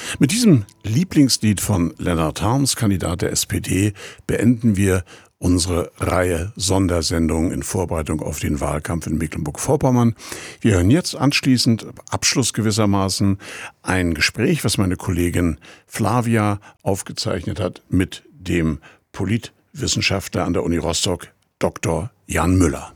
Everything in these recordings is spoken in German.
Mit diesem Lieblingslied von Lennart Harms, Kandidat der SPD, beenden wir unsere Reihe Sondersendungen in Vorbereitung auf den Wahlkampf in Mecklenburg-Vorpommern. Wir hören jetzt anschließend, Abschluss gewissermaßen, ein Gespräch, was meine Kollegin Flavia aufgezeichnet hat mit dem Politwissenschaftler an der Uni Rostock, Dr. Jan Müller.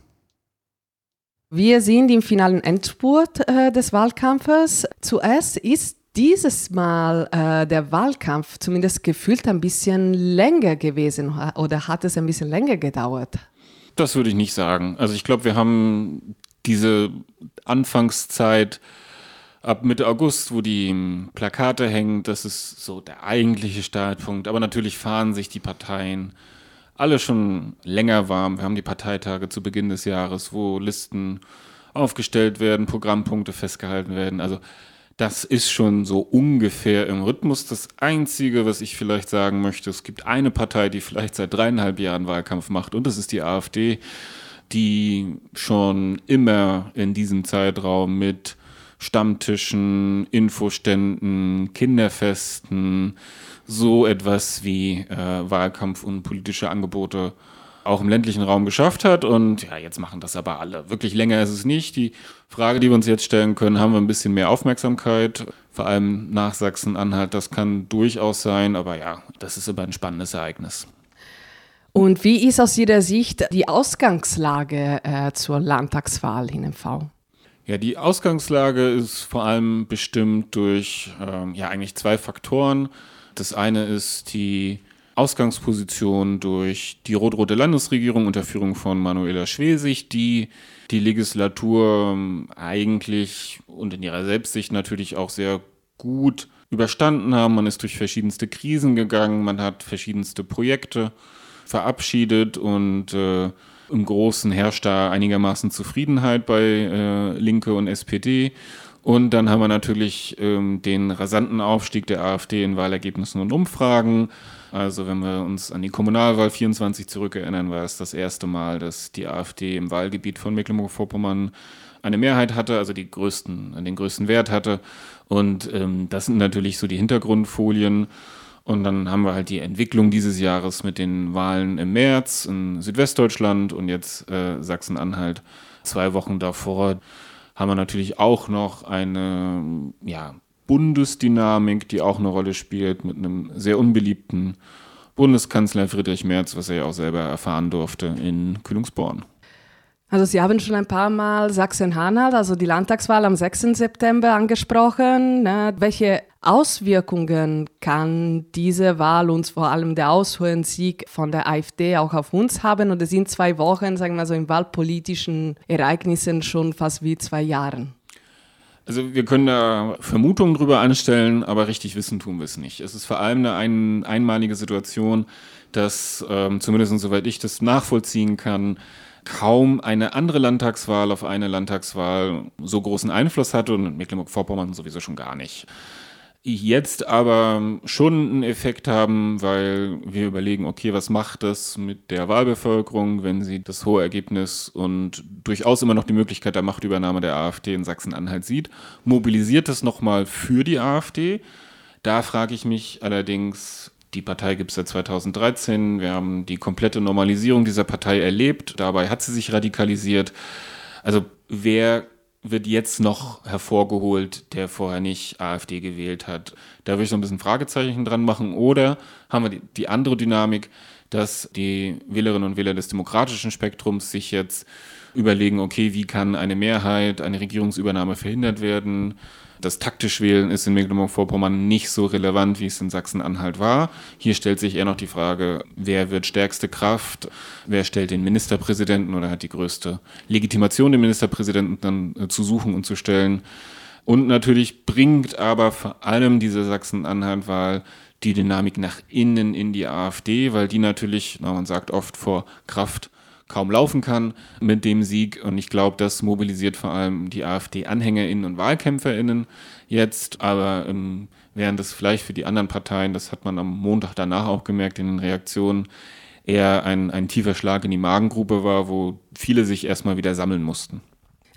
Wir sind im finalen Endspurt des Wahlkampfes. Zuerst ist dieses Mal der Wahlkampf zumindest gefühlt ein bisschen länger gewesen oder hat es ein bisschen länger gedauert? Das würde ich nicht sagen. Also ich glaube, wir haben diese Anfangszeit ab Mitte August, wo die Plakate hängen, das ist so der eigentliche Startpunkt. Aber natürlich fahren sich die Parteien alle schon länger warm. Wir haben die Parteitage zu Beginn des Jahres, wo Listen aufgestellt werden, Programmpunkte festgehalten werden. Also das ist schon so ungefähr im Rhythmus. Das Einzige, was ich vielleicht sagen möchte, es gibt eine Partei, die vielleicht seit 3,5 Jahren Wahlkampf macht, und das ist die AfD, die schon immer in diesem Zeitraum mit Stammtischen, Infoständen, Kinderfesten, so etwas wie Wahlkampf und politische Angebote auch im ländlichen Raum geschafft hat. Und ja, jetzt machen das aber alle. Wirklich länger ist es nicht. Die Frage, die wir uns jetzt stellen können, haben wir ein bisschen mehr Aufmerksamkeit, vor allem nach Sachsen-Anhalt. Das kann durchaus sein, aber ja, das ist immer ein spannendes Ereignis. Und wie ist aus Ihrer Sicht die Ausgangslage zur Landtagswahl in MV? Ja, die Ausgangslage ist vor allem bestimmt durch eigentlich 2 Faktoren. Das eine ist die Ausgangsposition durch die rot-rote Landesregierung unter Führung von Manuela Schwesig, die die Legislatur eigentlich und in ihrer Selbstsicht natürlich auch sehr gut überstanden haben. Man ist durch verschiedenste Krisen gegangen, man hat verschiedenste Projekte verabschiedet und im Großen herrscht da einigermaßen Zufriedenheit bei Linke und SPD. Und dann haben wir natürlich den rasanten Aufstieg der AfD in Wahlergebnissen und Umfragen. Also wenn wir uns an die Kommunalwahl 24 zurückerinnern, war es das erste Mal, dass die AfD im Wahlgebiet von Mecklenburg-Vorpommern eine Mehrheit hatte, also den größten Wert hatte. Und das sind natürlich so die Hintergrundfolien. Und dann haben wir halt die Entwicklung dieses Jahres mit den Wahlen im März in Südwestdeutschland und jetzt Sachsen-Anhalt 2 Wochen davor. Haben wir natürlich auch noch eine Bundesdynamik, die auch eine Rolle spielt, mit einem sehr unbeliebten Bundeskanzler Friedrich Merz, was er ja auch selber erfahren durfte in Kühlungsborn. Also Sie haben schon ein paar Mal Sachsen-Anhalt, also die Landtagswahl am 6. September angesprochen. Welche Auswirkungen kann diese Wahl und vor allem der Aushohensieg von der AfD auch auf uns haben? Und es sind 2 Wochen, sagen wir so, in wahlpolitischen Ereignissen schon fast wie 2 Jahren. Also wir können da Vermutungen drüber anstellen, aber richtig wissen tun wir es nicht. Es ist vor allem eine einmalige Situation, dass, zumindest soweit ich das nachvollziehen kann, kaum eine andere Landtagswahl auf eine Landtagswahl so großen Einfluss hatte und in Mecklenburg-Vorpommern sowieso schon gar nicht. Jetzt aber schon einen Effekt haben, weil wir überlegen, okay, was macht das mit der Wahlbevölkerung, wenn sie das hohe Ergebnis und durchaus immer noch die Möglichkeit der Machtübernahme der AfD in Sachsen-Anhalt sieht, mobilisiert das nochmal für die AfD. Da frage ich mich allerdings, die Partei gibt es seit 2013, wir haben die komplette Normalisierung dieser Partei erlebt, dabei hat sie sich radikalisiert. Also wer wird jetzt noch hervorgeholt, der vorher nicht AfD gewählt hat? Da würde ich so ein bisschen Fragezeichen dran machen. Oder haben wir die andere Dynamik, dass die Wählerinnen und Wähler des demokratischen Spektrums sich jetzt überlegen, okay, wie kann eine Mehrheit, eine Regierungsübernahme verhindert werden? Das taktisch Wählen ist in Mecklenburg-Vorpommern nicht so relevant, wie es in Sachsen-Anhalt war. Hier stellt sich eher noch die Frage, wer wird stärkste Kraft, wer stellt den Ministerpräsidenten oder hat die größte Legitimation, den Ministerpräsidenten dann zu suchen und zu stellen. Und natürlich bringt aber vor allem diese Sachsen-Anhalt-Wahl die Dynamik nach innen in die AfD, weil die natürlich, man sagt oft, vor Kraft kaum laufen kann mit dem Sieg. Und ich glaube, das mobilisiert vor allem die AfD-AnhängerInnen und WahlkämpferInnen jetzt. Aber während das vielleicht für die anderen Parteien, das hat man am Montag danach auch gemerkt in den Reaktionen, eher ein tiefer Schlag in die Magengrube war, wo viele sich erstmal wieder sammeln mussten.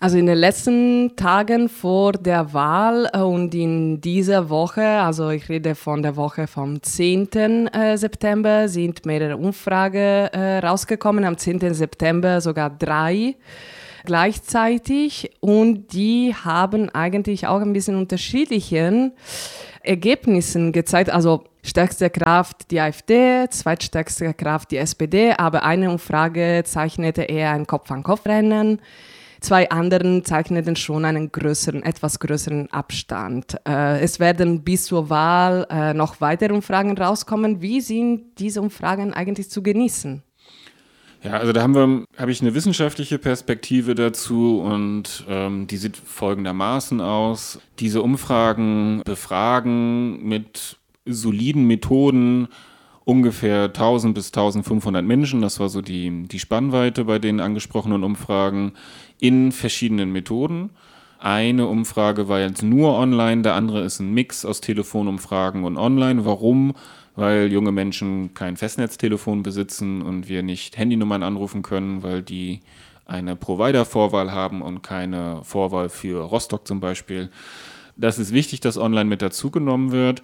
Also in den letzten Tagen vor der Wahl und in dieser Woche, also ich rede von der Woche vom 10. September, sind mehrere Umfragen rausgekommen. Am 10. September sogar 3 gleichzeitig. Und die haben eigentlich auch ein bisschen unterschiedlichen Ergebnissen gezeigt. Also stärkste Kraft die AfD, zweitstärkste Kraft die SPD, aber eine Umfrage zeichnete eher ein Kopf-an-Kopf-Rennen. 2 anderen zeichneten schon einen etwas größeren Abstand. Es werden bis zur Wahl noch weitere Umfragen rauskommen. Wie sind diese Umfragen eigentlich zu genießen? Ja, also da habe ich eine wissenschaftliche Perspektive dazu und die sieht folgendermaßen aus. Diese Umfragen befragen mit soliden Methoden ungefähr 1000 bis 1500 Menschen, das war so die Spannweite bei den angesprochenen Umfragen, in verschiedenen Methoden. Eine Umfrage war jetzt nur online, der andere ist ein Mix aus Telefonumfragen und online. Warum? Weil junge Menschen kein Festnetztelefon besitzen und wir nicht Handynummern anrufen können, weil die eine Provider-Vorwahl haben und keine Vorwahl für Rostock zum Beispiel. Das ist wichtig, dass online mit dazugenommen wird.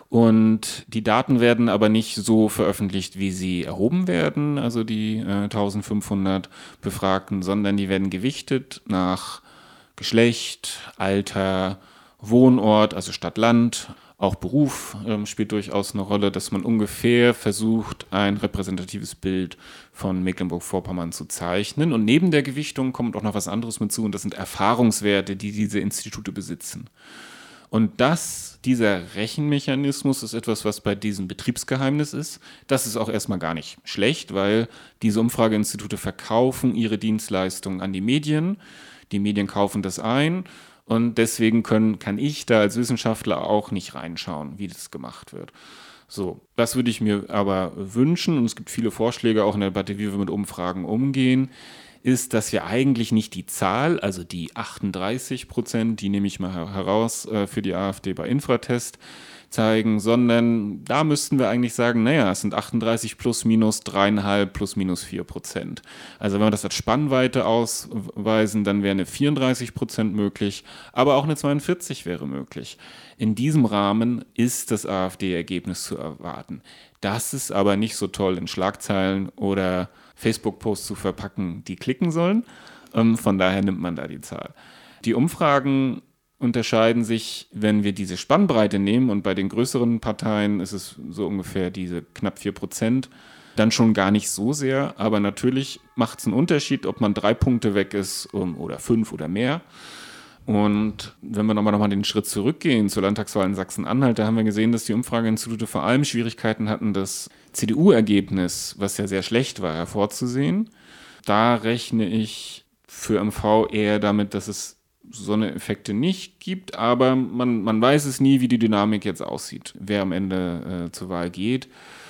Und die Daten werden aber nicht so veröffentlicht, wie sie erhoben werden, also die 1500 Befragten, sondern die werden gewichtet nach Geschlecht, Alter, Wohnort, also Stadt-Land, auch Beruf spielt durchaus eine Rolle, dass man ungefähr versucht, ein repräsentatives Bild von Mecklenburg-Vorpommern zu zeichnen. Und neben der Gewichtung kommt auch noch was anderes mit zu, und das sind Erfahrungswerte, die diese Institute besitzen. Und dieser Rechenmechanismus ist etwas, was bei diesem Betriebsgeheimnis ist. Das ist auch erstmal gar nicht schlecht, weil diese Umfrageinstitute verkaufen ihre Dienstleistungen an die Medien. Die Medien kaufen das ein und deswegen kann ich da als Wissenschaftler auch nicht reinschauen, wie das gemacht wird. So, das würde ich mir aber wünschen, und es gibt viele Vorschläge auch in der Debatte, wie wir mit Umfragen umgehen, ist, dass wir eigentlich nicht die Zahl, also die 38%, die nehme ich mal heraus für die AfD bei Infratest, zeigen, sondern da müssten wir eigentlich sagen, naja, es sind 38 plus minus 3,5 plus minus 4%. Also wenn wir das als Spannweite ausweisen, dann wäre eine 34% möglich, aber auch eine 42 wäre möglich. In diesem Rahmen ist das AfD-Ergebnis zu erwarten. Das ist aber nicht so toll in Schlagzeilen oder Facebook-Posts zu verpacken, die klicken sollen. Von daher nimmt man da die Zahl. Die Umfragen unterscheiden sich, wenn wir diese Spannbreite nehmen, und bei den größeren Parteien ist es so ungefähr diese knapp 4%, dann schon gar nicht so sehr, aber natürlich macht es einen Unterschied, ob man 3 Punkte weg ist oder 5 oder mehr. Und wenn wir nochmal den Schritt zurückgehen zur Landtagswahl in Sachsen-Anhalt, da haben wir gesehen, dass die Umfrageinstitute vor allem Schwierigkeiten hatten, das CDU-Ergebnis, was ja sehr schlecht war, hervorzusehen. Da rechne ich für MV eher damit, dass es so eine Effekte nicht gibt, aber man weiß es nie, wie die Dynamik jetzt aussieht, wer am Ende zur Wahl geht.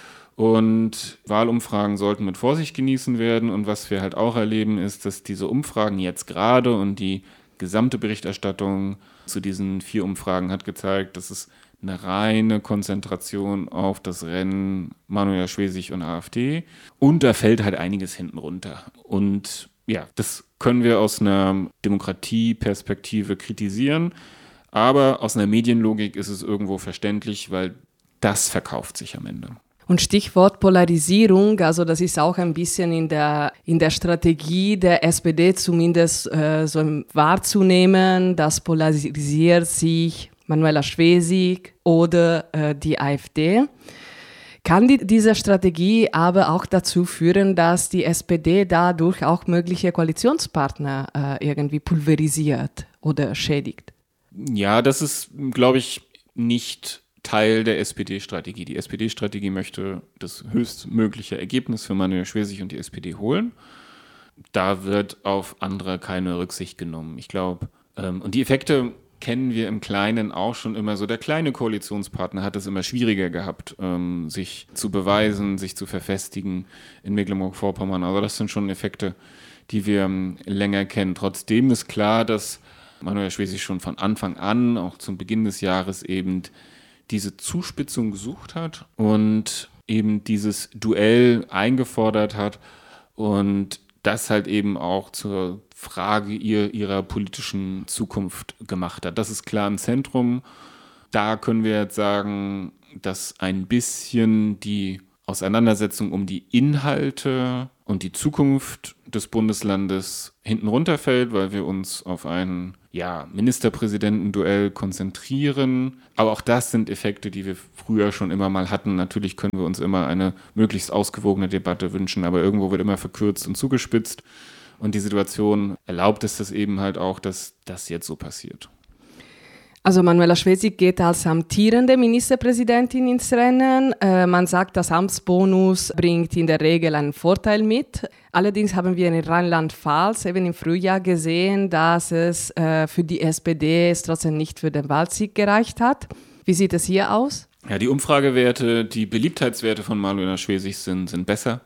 Und Wahlumfragen sollten mit Vorsicht genießen werden. Und was wir halt auch erleben, ist, dass diese Umfragen jetzt gerade und die gesamte Berichterstattung zu diesen 4 Umfragen hat gezeigt, dass es eine reine Konzentration auf das Rennen Manuela Schwesig und AfD. Und da fällt halt einiges hinten runter. Und ja, das können wir aus einer Demokratieperspektive kritisieren. Aber aus einer Medienlogik ist es irgendwo verständlich, weil das verkauft sich am Ende. Und Stichwort Polarisierung, also das ist auch ein bisschen in der Strategie der SPD zumindest so wahrzunehmen, dass polarisiert sich Manuela Schwesig oder die AfD. Kann diese Strategie aber auch dazu führen, dass die SPD dadurch auch mögliche Koalitionspartner irgendwie pulverisiert oder schädigt? Ja, das ist, glaube ich, nicht Teil der SPD-Strategie. Die SPD-Strategie möchte das höchstmögliche Ergebnis für Manuela Schwesig und die SPD holen. Da wird auf andere keine Rücksicht genommen. Ich glaube, und die Effekte kennen wir im Kleinen auch schon immer so. Der kleine Koalitionspartner hat es immer schwieriger gehabt, sich zu beweisen, sich zu verfestigen in Mecklenburg-Vorpommern. Also das sind schon Effekte, die wir länger kennen. Trotzdem ist klar, dass Manuela Schwesig schon von Anfang an, auch zum Beginn des Jahres eben diese Zuspitzung gesucht hat und eben dieses Duell eingefordert hat. Und das halt eben auch zur Frage ihrer politischen Zukunft gemacht hat. Das ist klar im Zentrum. Da können wir jetzt sagen, dass ein bisschen die Auseinandersetzung um die Inhalte und die Zukunft des Bundeslandes hinten runterfällt, weil wir uns auf ein Ministerpräsidentenduell konzentrieren. Aber auch das sind Effekte, die wir früher schon immer mal hatten. Natürlich können wir uns immer eine möglichst ausgewogene Debatte wünschen, aber irgendwo wird immer verkürzt und zugespitzt. Und die Situation erlaubt es das eben halt auch, dass das jetzt so passiert. Also Manuela Schwesig geht als amtierende Ministerpräsidentin ins Rennen. Man sagt, das Amtsbonus bringt in der Regel einen Vorteil mit. Allerdings haben wir in Rheinland-Pfalz eben im Frühjahr gesehen, dass es für die SPD trotzdem nicht für den Wahlsieg gereicht hat. Wie sieht es hier aus? Ja, die Umfragewerte, die Beliebtheitswerte von Manuela Schwesig sind besser.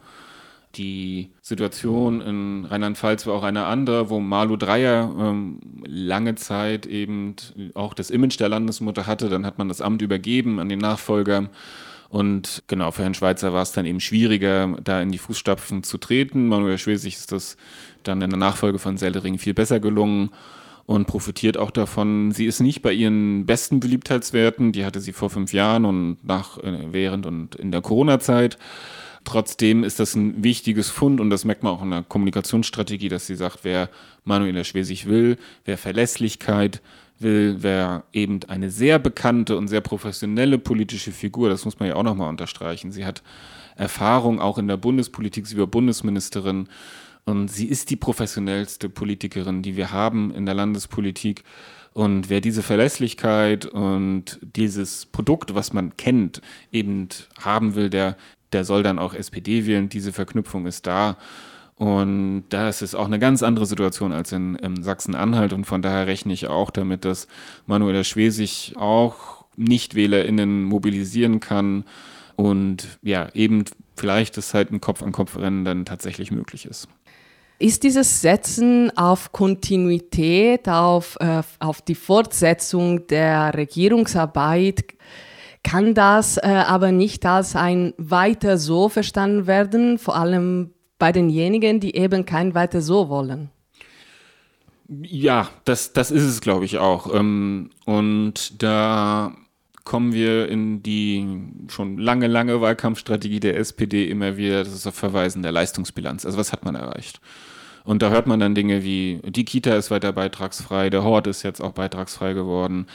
Die Situation in Rheinland-Pfalz war auch eine andere, wo Malu Dreyer lange Zeit eben auch das Image der Landesmutter hatte. Dann hat man das Amt übergeben an den Nachfolger. Und genau, für Herrn Schweizer war es dann eben schwieriger, da in die Fußstapfen zu treten. Manuela Schwesig ist das dann in der Nachfolge von Seldering viel besser gelungen und profitiert auch davon. Sie ist nicht bei ihren besten Beliebtheitswerten. Die hatte sie vor 5 Jahren und während und in der Corona-Zeit. Trotzdem ist das ein wichtiges Fund und das merkt man auch in der Kommunikationsstrategie, dass sie sagt, wer Manuela Schwesig will, wer Verlässlichkeit will, wer eben eine sehr bekannte und sehr professionelle politische Figur, das muss man ja auch nochmal unterstreichen. Sie hat Erfahrung auch in der Bundespolitik, sie war Bundesministerin und sie ist die professionellste Politikerin, die wir haben in der Landespolitik. Und wer diese Verlässlichkeit und dieses Produkt, was man kennt, eben haben will, der soll dann auch SPD wählen. Diese Verknüpfung ist da. Und das ist auch eine ganz andere Situation als in Sachsen-Anhalt. Und von daher rechne ich auch damit, dass Manuela Schwesig auch NichtwählerInnen mobilisieren kann. Und ja, eben vielleicht ist halt ein Kopf-an-Kopf-Rennen dann tatsächlich möglich ist. Ist dieses Setzen auf Kontinuität, auf die Fortsetzung der Regierungsarbeit, kann das aber nicht als ein Weiter so verstanden werden, vor allem bei denjenigen, die eben kein Weiter so wollen? Ja, das ist es, glaube ich, auch. Und da kommen wir in die schon lange Wahlkampfstrategie der SPD immer wieder, das ist auf Verweisen der Leistungsbilanz. Also was hat man erreicht? Und da hört man dann Dinge wie, die Kita ist weiter beitragsfrei, der Hort ist jetzt auch beitragsfrei geworden.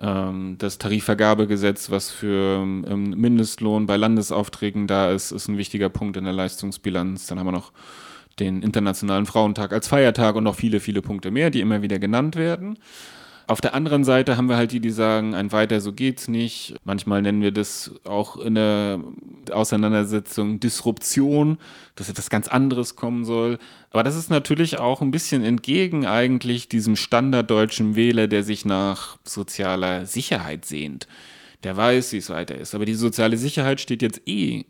Das Tarifvergabegesetz, was für Mindestlohn bei Landesaufträgen da ist, ist ein wichtiger Punkt in der Leistungsbilanz. Dann haben wir noch den Internationalen Frauentag als Feiertag und noch viele, viele Punkte mehr, die immer wieder genannt werden. Auf der anderen Seite haben wir halt die sagen, ein Weiter so geht's nicht. Manchmal nennen wir das auch in der Auseinandersetzung Disruption, dass etwas ganz anderes kommen soll. Aber das ist natürlich auch ein bisschen entgegen eigentlich diesem standarddeutschen Wähler, der sich nach sozialer Sicherheit sehnt. Der weiß, wie es weiter ist. Aber die soziale Sicherheit steht jetzt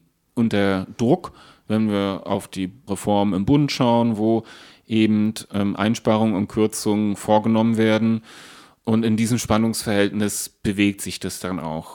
unter Druck, wenn wir auf die Reform im Bund schauen, wo eben Einsparungen und Kürzungen vorgenommen werden. Und in diesem Spannungsverhältnis bewegt sich das dann auch.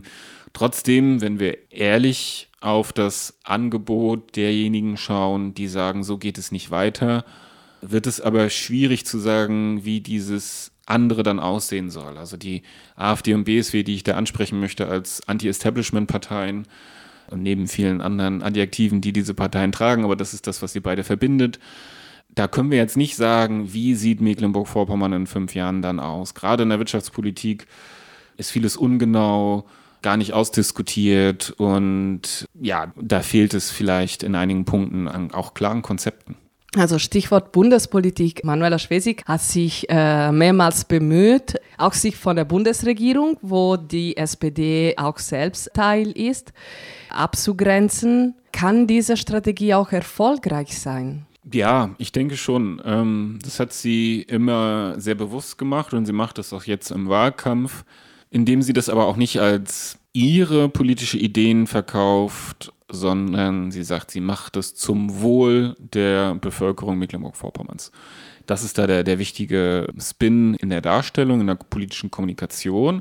Trotzdem, wenn wir ehrlich auf das Angebot derjenigen schauen, die sagen, so geht es nicht weiter, wird es aber schwierig zu sagen, wie dieses andere dann aussehen soll. Also die AfD und BSW, die ich da ansprechen möchte als Anti-Establishment-Parteien, und neben vielen anderen Adjektiven, die diese Parteien tragen, aber das ist das, was sie beide verbindet. Da können wir jetzt nicht sagen, wie sieht Mecklenburg-Vorpommern in 5 Jahren dann aus. Gerade in der Wirtschaftspolitik ist vieles ungenau, gar nicht ausdiskutiert und ja, da fehlt es vielleicht in einigen Punkten an auch klaren Konzepten. Also Stichwort Bundespolitik. Manuela Schwesig hat sich mehrmals bemüht, auch sich von der Bundesregierung, wo die SPD auch selbst Teil ist, abzugrenzen. Kann diese Strategie auch erfolgreich sein? Ja, ich denke schon. Das hat sie immer sehr bewusst gemacht und sie macht das auch jetzt im Wahlkampf, indem sie das aber auch nicht als ihre politische Ideen verkauft, sondern sie sagt, sie macht es zum Wohl der Bevölkerung Mecklenburg-Vorpommerns. Das ist da der wichtige Spin in der Darstellung, in der politischen Kommunikation.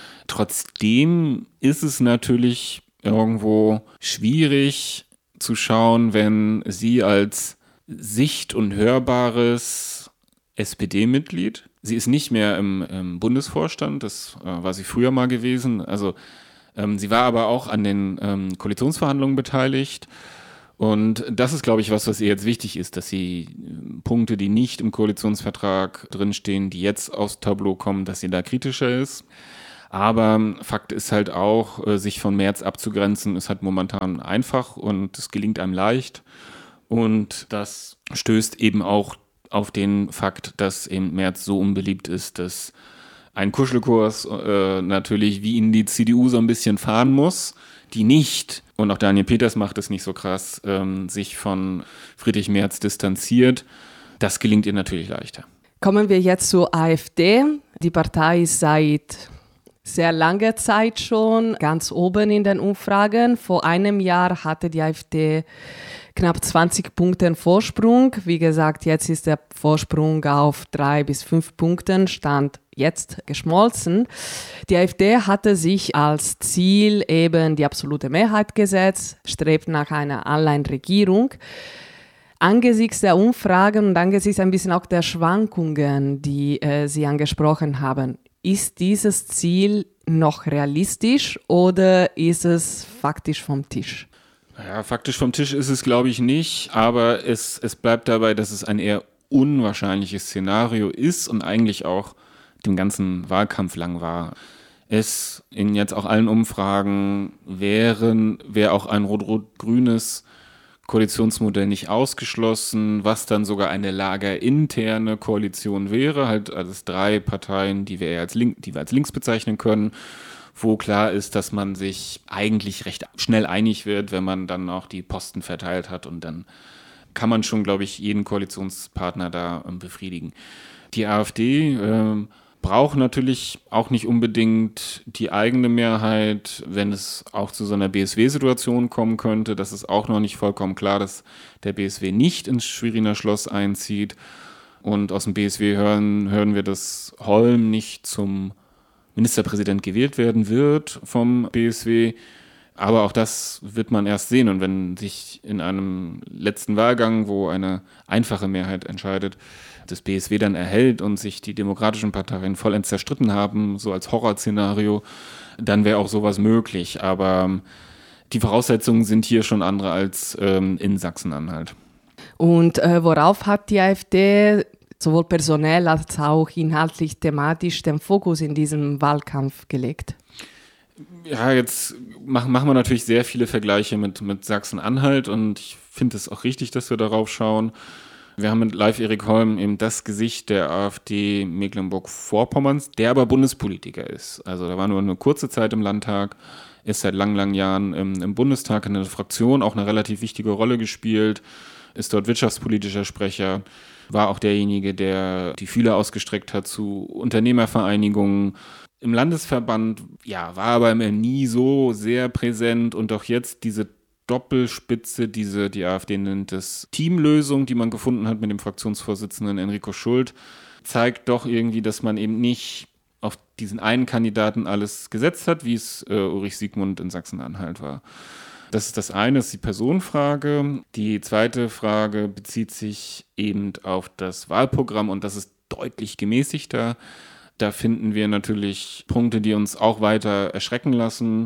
Trotzdem ist es natürlich irgendwo schwierig zu schauen, wenn sie als sicht- und hörbares SPD-Mitglied. Sie ist nicht mehr im Bundesvorstand, das war sie früher mal gewesen. Also sie war aber auch an den Koalitionsverhandlungen beteiligt. Und das ist, glaube ich, was ihr jetzt wichtig ist, dass sie Punkte, die nicht im Koalitionsvertrag drinstehen, die jetzt aufs Tableau kommen, dass sie da kritischer ist. Aber Fakt ist halt auch, sich von Merz abzugrenzen, ist halt momentan einfach und es gelingt einem leicht. Und das stößt eben auch auf den Fakt, dass eben Merz so unbeliebt ist, dass ein Kuschelkurs natürlich wie in die CDU so ein bisschen fahren muss, die nicht, und auch Daniel Peters macht es nicht so krass, sich von Friedrich Merz distanziert. Das gelingt ihr natürlich leichter. Kommen wir jetzt zur AfD. Die Partei ist seit sehr langer Zeit schon ganz oben in den Umfragen. Vor einem Jahr hatte die AfD knapp 20 Punkten Vorsprung. Wie gesagt, jetzt ist der Vorsprung auf 3 bis 5 Punkten, Stand jetzt geschmolzen. Die AfD hatte sich als Ziel eben die absolute Mehrheit gesetzt, strebt nach einer Alleinregierung. Angesichts der Umfragen und angesichts ein bisschen auch der Schwankungen, die Sie angesprochen haben, ist dieses Ziel noch realistisch oder ist es faktisch vom Tisch? Ja, faktisch vom Tisch ist es, glaube ich, nicht, aber es bleibt dabei, dass es ein eher unwahrscheinliches Szenario ist und eigentlich auch den ganzen Wahlkampf lang war. Es in jetzt auch allen Umfragen wäre auch ein rot-rot-grünes Koalitionsmodell nicht ausgeschlossen, was dann sogar eine lagerinterne Koalition wäre, halt als 3 Parteien, die wir eher als links bezeichnen können, wo klar ist, dass man sich eigentlich recht schnell einig wird, wenn man dann auch die Posten verteilt hat und dann kann man schon, glaube ich, jeden Koalitionspartner da befriedigen. Die AfD braucht natürlich auch nicht unbedingt die eigene Mehrheit, wenn es auch zu so einer BSW-Situation kommen könnte. Das ist auch noch nicht vollkommen klar, dass der BSW nicht ins Schweriner Schloss einzieht. Und aus dem BSW hören wir, dass Holm nicht zum Ministerpräsident gewählt werden wird vom BSW. Aber auch das wird man erst sehen. Und wenn sich in einem letzten Wahlgang, wo eine einfache Mehrheit entscheidet, das BSW dann erhält und sich die demokratischen Parteien vollends zerstritten haben, so als Horrorszenario, dann wäre auch sowas möglich. Aber die Voraussetzungen sind hier schon andere als in Sachsen-Anhalt. Und worauf hat die AfD sowohl personell als auch inhaltlich, thematisch den Fokus in diesem Wahlkampf gelegt? Ja, jetzt machen wir natürlich sehr viele Vergleiche mit Sachsen-Anhalt und ich finde es auch richtig, dass wir darauf schauen. Wir haben mit Leif Erik Holm eben das Gesicht der AfD Mecklenburg-Vorpommerns, der aber Bundespolitiker ist. Also da war nur eine kurze Zeit im Landtag, ist seit langen Jahren im Bundestag in der Fraktion auch eine relativ wichtige Rolle gespielt, ist dort wirtschaftspolitischer Sprecher, war auch derjenige, der die Fühler ausgestreckt hat zu Unternehmervereinigungen. Im Landesverband, ja, war aber immer nie so sehr präsent und auch jetzt diese Doppelspitze, die AfD nennt es Teamlösung, die man gefunden hat mit dem Fraktionsvorsitzenden Enrico Schult, zeigt doch irgendwie, dass man eben nicht auf diesen einen Kandidaten alles gesetzt hat, wie es Ulrich Siegmund in Sachsen-Anhalt war. Das ist das eine, das ist die Personenfrage. Die zweite Frage bezieht sich eben auf das Wahlprogramm und das ist deutlich gemäßigter. Da finden wir natürlich Punkte, die uns auch weiter erschrecken lassen.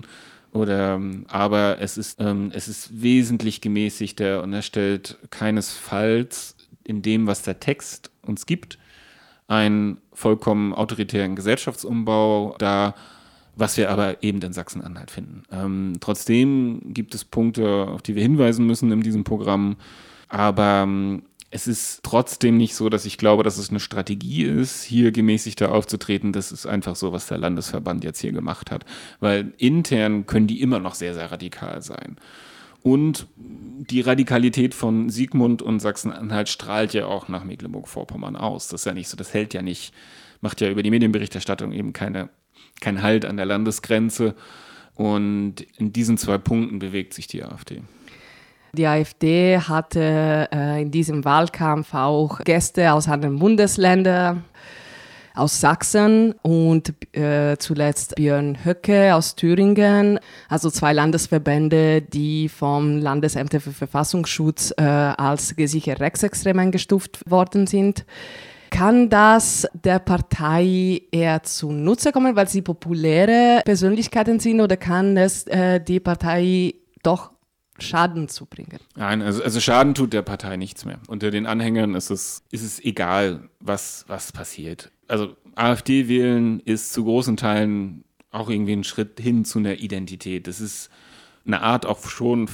Aber es ist wesentlich gemäßigter und er stellt keinesfalls in dem, was der Text uns gibt, einen vollkommen autoritären Gesellschaftsumbau dar, was wir aber eben in Sachsen-Anhalt finden. Trotzdem gibt es Punkte, auf die wir hinweisen müssen in diesem Programm, aber es ist trotzdem nicht so, dass ich glaube, dass es eine Strategie ist, hier gemäßigter aufzutreten. Das ist einfach so, was der Landesverband jetzt hier gemacht hat. Weil intern können die immer noch sehr, sehr radikal sein. Und die Radikalität von Siegmund und Sachsen-Anhalt strahlt ja auch nach Mecklenburg-Vorpommern aus. Das ist ja nicht so, das hält ja nicht, macht ja über die Medienberichterstattung eben keinen Halt an der Landesgrenze. Und in diesen 2 Punkten bewegt sich die AfD. Die AfD hatte in diesem Wahlkampf auch Gäste aus anderen Bundesländern aus Sachsen und zuletzt Björn Höcke aus Thüringen, also 2 Landesverbände, die vom Landesämter für Verfassungsschutz als gesichert rechtsextrem eingestuft worden sind. Kann das der Partei eher zunutze kommen, weil sie populäre Persönlichkeiten sind, oder kann es die Partei doch Schaden zubringen? Nein, also Schaden tut der Partei nichts mehr. Unter den Anhängern ist es egal, was passiert. Also AfD wählen ist zu großen Teilen auch irgendwie ein Schritt hin zu einer Identität. Das ist eine Art auch schon